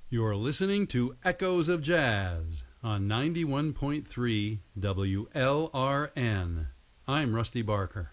You're listening to Echoes of Jazz on 91.3 WLRN. I'm Rusty Barker.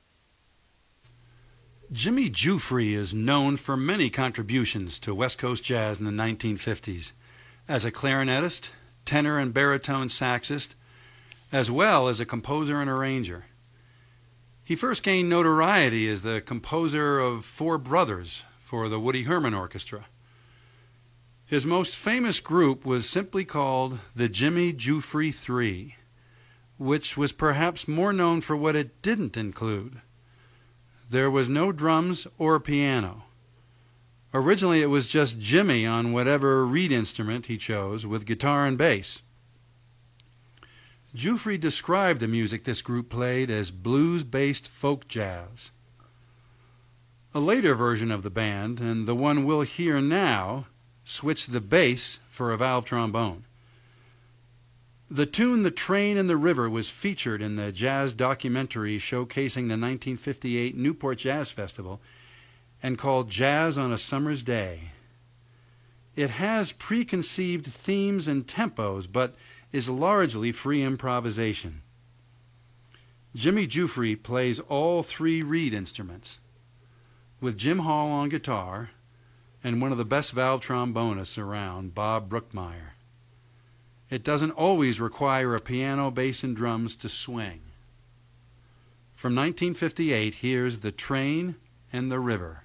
Jimmy Giuffre is known for many contributions to West Coast jazz in the 1950s as a clarinetist, tenor and baritone saxist, as well as a composer and arranger. He first gained notoriety as the composer of Four Brothers for the Woody Herman Orchestra. His most famous group was simply called the Jimmy Giuffre Three, which was perhaps more known for what it didn't include. There was no drums or piano. Originally it was just Jimmy on whatever reed instrument he chose, with guitar and bass. Giuffre described the music this group played as blues-based folk jazz. A later version of the band, and the one we'll hear now, switched the bass for a valve trombone. The tune "The Train and the River" was featured in the jazz documentary showcasing the 1958 Newport Jazz Festival and called Jazz on a Summer's Day. It has preconceived themes and tempos, but is largely free improvisation. Jimmy Giuffre plays all three reed instruments, with Jim Hall on guitar and one of the best valve trombonists around, Bob Brookmeyer. It doesn't always require a piano, bass, and drums to swing. From 1958, here's "The Train and the River."